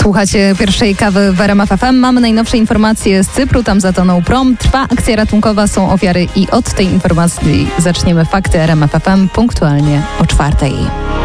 Słuchacie pierwszej kawy w RMF FM. Mamy najnowsze informacje z Cypru, tam zatonął prom. Trwa akcja ratunkowa, są ofiary i od tej informacji zaczniemy fakty RMF FM punktualnie o 4:00.